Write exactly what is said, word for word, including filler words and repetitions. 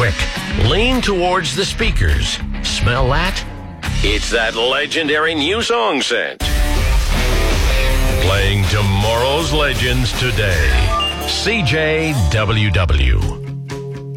quick. Lean towards the speakers. Smell that? It's that legendary new song scent. Playing tomorrow's legends today. C J W W.